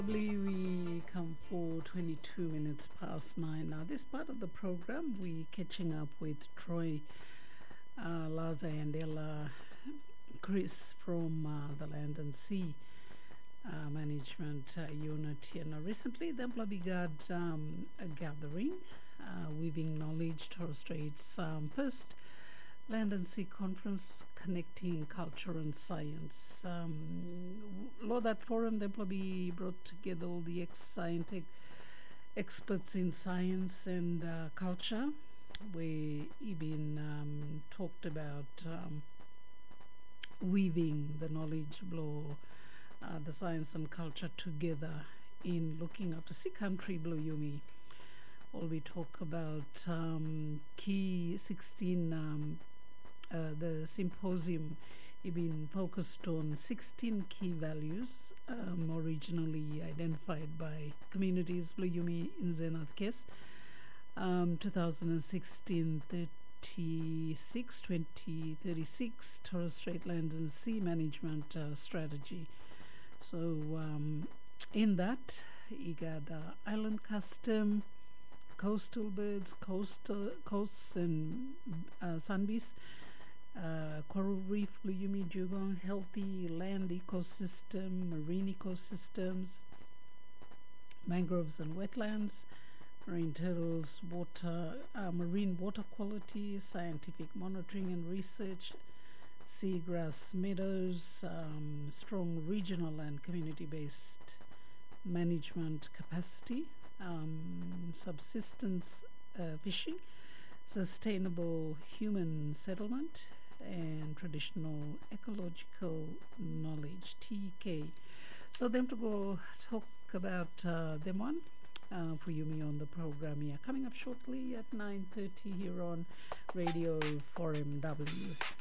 We come for 22 minutes past 9. Now, this part of the program, we catching up with Troy, Laza, and Ella Chris from the Land and Sea Management Unit here. Now, recently, the Employee Guard a gathering, Weaving Knowledge, Torres Strait's first Land and Sea Conference connecting culture and science. That forum, the employee brought together all the scientific experts in science and culture, where Ibn talked about weaving the knowledge blow, the science and culture together in looking after Sea Country Blue Yumi. All we talk about key 16 the symposium been focused on 16 key values originally identified by communities Blue Yumi in Zenath case 2016 2036 Torres Strait Land and Sea Management Strategy. So in that you got island custom, coastal birds, coasts and sunbeams, coral reef, Blue Yumi Dugong, healthy land ecosystem, marine ecosystems, mangroves and wetlands, marine turtles, water, marine water quality, scientific monitoring and research, seagrass meadows, strong regional and community-based management capacity, subsistence fishing, sustainable human settlement, and traditional ecological knowledge, TK. So them to go talk about them on for Yumi on the program here. Coming up shortly at 9:30 here on Radio Forum W.